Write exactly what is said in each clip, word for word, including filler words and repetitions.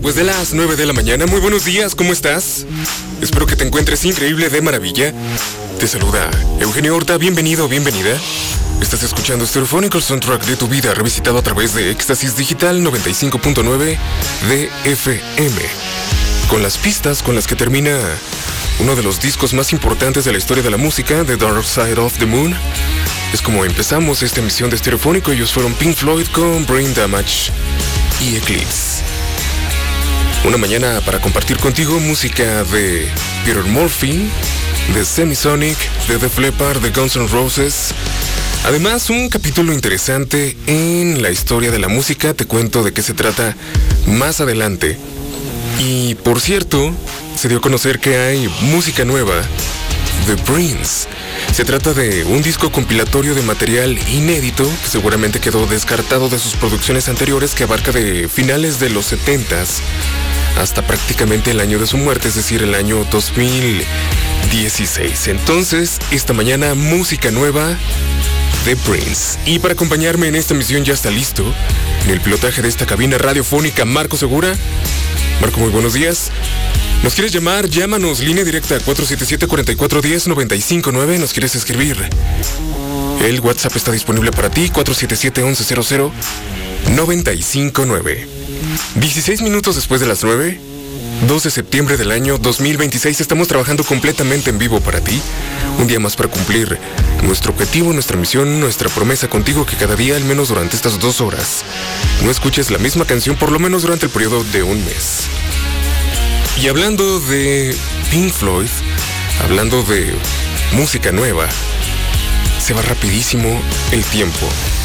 Pues de las nueve de la mañana, muy buenos días, ¿cómo estás? Espero que te encuentres increíble de maravilla. Te saluda Eugenio Horta, bienvenido, bienvenida. Estás escuchando Stereofónico, el soundtrack de tu vida, revisitado a través de Éxtasis Digital noventa y cinco punto nueve de F M. Con las pistas con las que termina uno de los discos más importantes de la historia de la música, The Dark Side of the Moon. Es como empezamos esta emisión de Stereofónico. Ellos fueron Pink Floyd con Brain Damage y Eclipse. Una mañana para compartir contigo música de Peter Murphy, de Semisonic, de Def Leppard, de Guns N' Roses. Además, un capítulo interesante en la historia de la música. Te cuento de qué se trata más adelante. Y por cierto, se dio a conocer que hay música nueva de Prince. Se trata de un disco compilatorio de material inédito que seguramente quedó descartado de sus producciones anteriores, que abarca de finales de los setentas hasta prácticamente el año de su muerte, es decir, el año dos mil dieciséis. Entonces, esta mañana, música nueva de Prince. Y para acompañarme en esta emisión ya está listo, en el pilotaje de esta cabina radiofónica, Marco Segura. Marco, muy buenos días. ¿Nos quieres llamar? Llámanos, línea directa cuatro siete siete, cuatro cuatro uno cero, nueve cinco nueve. ¿Nos quieres escribir? El WhatsApp está disponible para ti, cuatro siete siete, once cero cero, nueve cinco nueve. dieciséis minutos después de las nueve, dos de septiembre del año dos mil veintiséis, estamos trabajando completamente en vivo para ti. Un día más para cumplir nuestro objetivo, nuestra misión, nuestra promesa contigo, que cada día, al menos durante estas dos horas, no escuches la misma canción por lo menos durante el periodo de un mes. Y hablando de Pink Floyd, hablando de música nueva, se va rapidísimo el tiempo.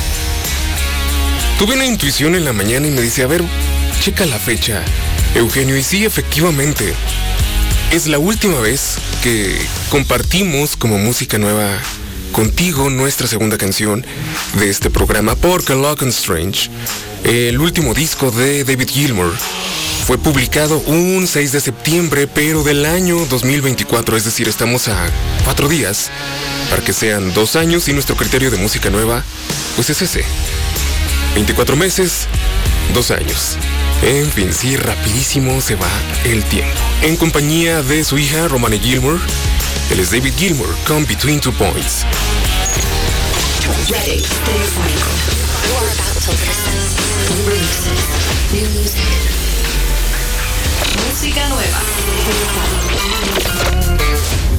Tuve una intuición en la mañana y me dice, a ver, checa la fecha, Eugenio. Y sí, efectivamente, es la última vez que compartimos como música nueva contigo nuestra segunda canción de este programa, porque Lock and Strange, el último disco de David Gilmour, fue publicado un seis de septiembre, pero del año dos mil veinticuatro, es decir, estamos a cuatro días para que sean dos años, y nuestro criterio de música nueva, pues es ese. veinticuatro meses, dos años. En fin, sí, rapidísimo se va el tiempo. En compañía de su hija, Romane Gilmour, él es David Gilmour, con Between Two Points. Ready, Stereofónico. You're about to listen. New releases, new music. Música nueva.